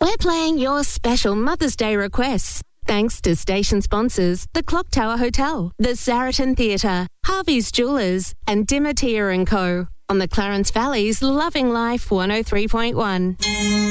We're playing your special Mother's Day requests. Thanks to station sponsors, the Clock Tower Hotel, the Saraton Theatre, Harvey's Jewellers, and Dimmer Tea & Co. on the Clarence Valley's Loving Life 103.1.